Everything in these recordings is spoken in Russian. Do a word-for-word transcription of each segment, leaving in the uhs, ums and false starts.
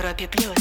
Европе плюс.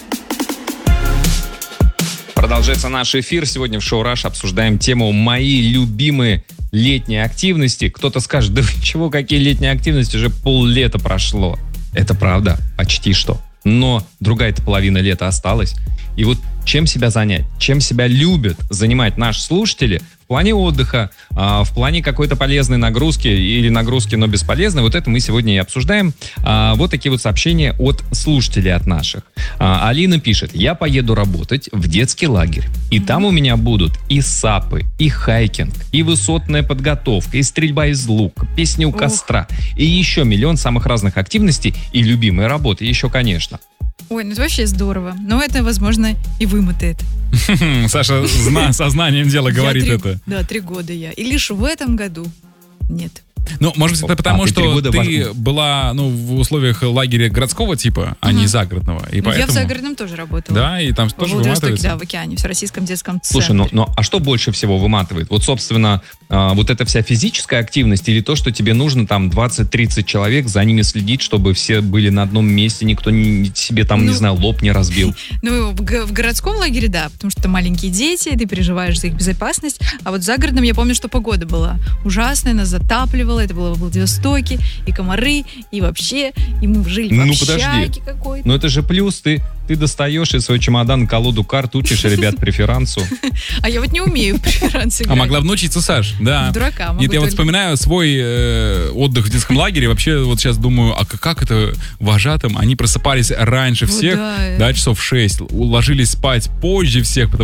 Продолжается наш эфир. Сегодня в шоу «Раш» обсуждаем тему «Мои любимые летние активности». Кто-то скажет, да чего, какие летние активности, уже поллета прошло. Это правда, почти что. Но другая-то половина лета осталась. И вот чем себя занять, чем себя любят занимать наши слушатели в плане отдыха, в плане какой-то полезной нагрузки или нагрузки, но бесполезной, вот это мы сегодня и обсуждаем. Вот такие вот сообщения от слушателей от наших. Алина пишет: я поеду работать в детский лагерь, и там у меня будут и сапы, и хайкинг, и высотная подготовка, и стрельба из лука, песни у костра, и еще миллион самых разных активностей и любимой работы еще, конечно. Ой, ну это вообще здорово. Но это, возможно, и вымотает. Саша сознанием дела говорит это. Да, три года я. И лишь в этом году нет. Ну, может быть, это потому, а, ты что ты ваш... была ну, в условиях лагеря городского типа, а угу. не загородного. И поэтому... Я в загородном тоже работала. Да, и там тоже выматывается. Да, в океане, в Российском детском центре. Слушай, ну, ну а что больше всего выматывает? Вот, собственно, э, вот эта вся физическая активность или то, что тебе нужно там двадцать-тридцать человек, за ними следить, чтобы все были на одном месте, никто не, себе там, ну, не знаю, лоб не разбил? Ну, в, в городском лагере, да, потому что маленькие дети, ты переживаешь за их безопасность. А вот в загородном я помню, что погода была ужасная, нас затапливала, это было в Владивостоке, и комары, и вообще, и мы жили ну, в общаге какой-то. Ну, это же плюс, ты, ты достаешь из своего чемодана колоду карт, учишь ребят преферансу. А я вот не умею в преферансы играть. А могла бы научиться, Саш, да. Дурака могу. Нет, я вот вспоминаю свой э, отдых в детском лагере, вообще вот сейчас думаю, а как это вожатым? Они просыпались раньше всех, да, часов в шесть, ложились спать позже всех,